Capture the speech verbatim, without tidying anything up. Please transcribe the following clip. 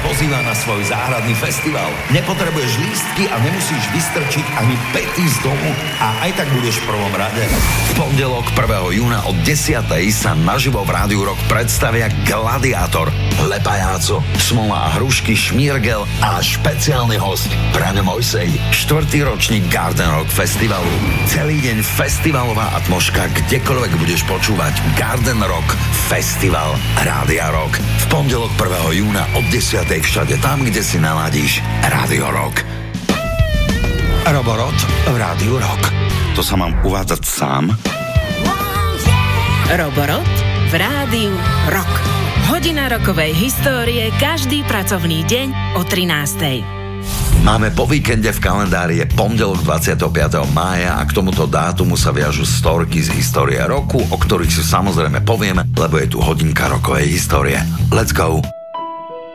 pozýva na svoj záhradný festival. Nepotrebuješ lístky a nemusíš vystrčiť ani pety z domu a aj tak budeš v prvom rade. V pondelok prvého júna od desiatej sa naživo v Rádiu Rock predstavia Gladiátor, Lepajáco, Smola a Hrušky, Šmírgel a špeciálny host Braňo Mojsej. Štvrtý ročník Garden Rock Festivalu. Celý deň festivalová atmoška, kdekoľvek budeš počúvať Garden Rock Festival Rádia Rock. V pondelok prvého júna od desiatej všade tam, kde si naladíš Rádio Rock. Roborot v Rádiu Rock. To sa mám uvádzať sám? Roborot v Rádiu Rock. Hodina rokovej histórie každý pracovný deň o trinástej. Máme po víkende v kalendári je pondelok dvadsiateho piateho mája a k tomuto dátumu sa viažu storky z histórie roku, o ktorých si samozrejme povieme, lebo je tu hodinka rokovej histórie. Let's go!